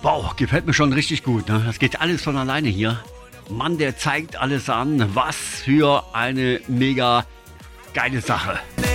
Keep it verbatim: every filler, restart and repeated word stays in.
Wow, gefällt mir schon richtig gut. Ne? Das geht alles von alleine hier. Mann, der zeigt alles an. Was für eine mega geile Sache.